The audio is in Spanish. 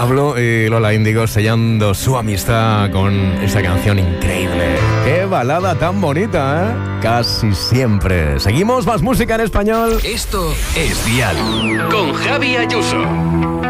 Pablo y Lola Índigo sellando su amistad con esa canción increíble. ¡Qué balada tan bonita, eh! Casi siempre. Seguimos, más música en español. Esto es Dial con Javi Ayuso.